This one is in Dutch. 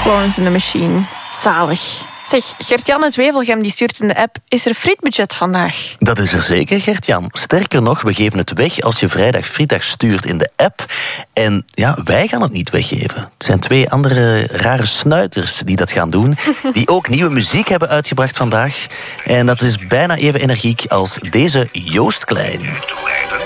Florence and the Machine. Zalig. Zeg, Gert-Jan uit Wevelgem die stuurt in de app: is er frietbudget vandaag? Dat is er zeker, Gert-Jan. Sterker nog, we geven het weg als je vrijdag frietdag stuurt in de app. En ja, wij gaan het niet weggeven. Het zijn 2 andere rare snuiters die dat gaan doen. Die ook nieuwe muziek hebben uitgebracht vandaag. En dat is bijna even energiek als deze Joost Klein.